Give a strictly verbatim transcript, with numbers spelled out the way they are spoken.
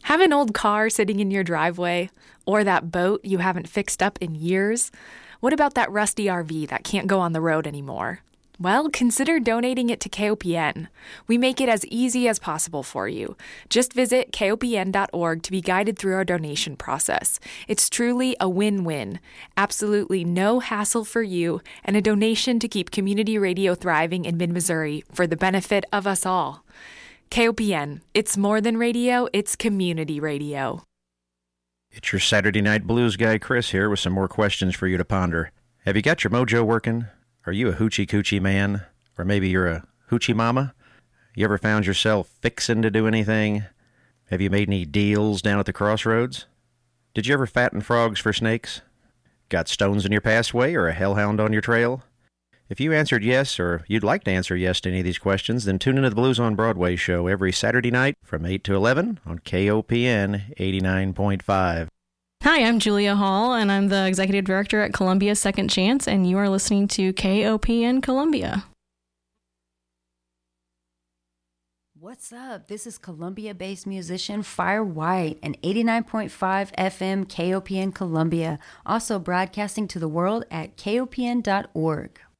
Have an old car sitting in your driveway? Or that boat you haven't fixed up in years? What about that rusty R V that can't go on the road anymore? Well, consider donating it to K O P N. We make it as easy as possible for you. Just visit K O P N dot org to be guided through our donation process. It's truly a win-win. Absolutely no hassle for you, and a donation to keep community radio thriving in mid-Missouri for the benefit of us all. K O P N. It's more than radio, it's community radio. It's your Saturday Night Blues guy, Chris, here with some more questions for you to ponder. Have you got your mojo working? Are you a hoochie coochie man? Or maybe you're a hoochie mama? You ever found yourself fixing to do anything? Have you made any deals down at the crossroads? Did you ever fatten frogs for snakes? Got stones in your pathway or a hellhound on your trail? If you answered yes, or you'd like to answer yes to any of these questions, then tune into the Blues on Broadway show every Saturday night from eight to eleven on K O P N eighty-nine point five. Hi, I'm Julia Hall, and I'm the Executive Director at Columbia Second Chance, and you are listening to K O P N Columbia. What's up? This is Columbia-based musician Fire White and eighty-nine point five F M K O P N Columbia, also broadcasting to the world at K O P N dot org.